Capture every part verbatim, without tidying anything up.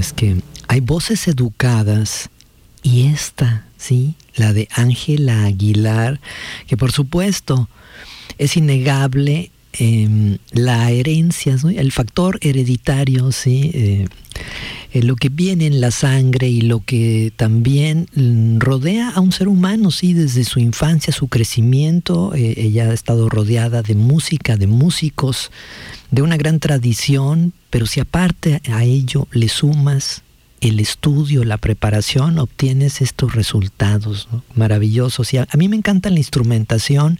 es que hay voces educadas y esta, ¿sí? La de Ángela Aguilar, que por supuesto es innegable eh, la herencia, ¿no? El factor hereditario, ¿sí? Eh, eh, lo que viene en la sangre y lo que también mm, rodea a un ser humano, ¿sí? Desde su infancia, su crecimiento, eh, ella ha estado rodeada de música, de músicos, de una gran tradición, pero si aparte a ello le sumas el estudio, la preparación, obtienes estos resultados, ¿no? Maravillosos. Y a, a mí me encanta la instrumentación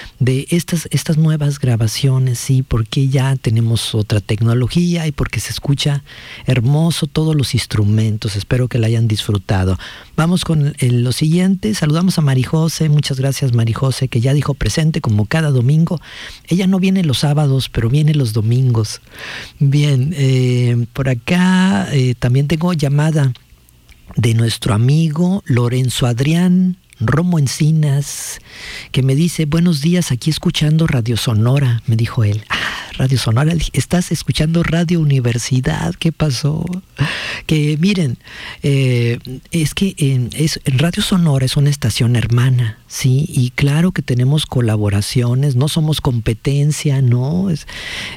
de estas, estas nuevas grabaciones, sí, porque ya tenemos otra tecnología y porque se escucha hermoso todos los instrumentos. Espero que la hayan disfrutado. Vamos con el, lo siguiente. Saludamos a Marijose. Muchas gracias, Marijose, que ya dijo presente como cada domingo. Ella no viene los sábados, pero viene los domingos. Bien, eh, por acá eh, también tengo llamada de nuestro amigo Lorenzo Adrián Romo Encinas, que me dice: buenos días, aquí escuchando Radio Sonora, me dijo él. Ah, Radio Sonora, estás escuchando Radio Universidad, ¿qué pasó? Que miren, eh, es que eh, es, Radio Sonora es una estación hermana, sí, y claro que tenemos colaboraciones, no somos competencia, no, es...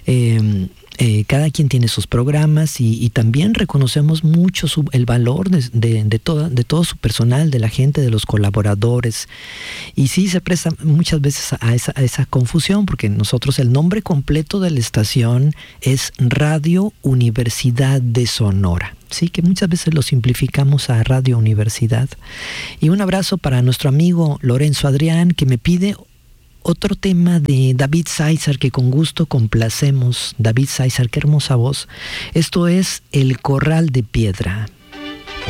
Eh, Eh, cada quien tiene sus programas y, y también reconocemos mucho su, el valor de, de, de, toda, de todo su personal, de la gente, de los colaboradores. Y sí se presta muchas veces a esa, a esa confusión, porque nosotros el nombre completo de la estación es Radio Universidad de Sonora. Sí, que muchas veces lo simplificamos a Radio Universidad. Y un abrazo para nuestro amigo Lorenzo Adrián, que me pide otro tema de David César, que con gusto complacemos. David César, qué hermosa voz. Esto es El Corral de Piedra.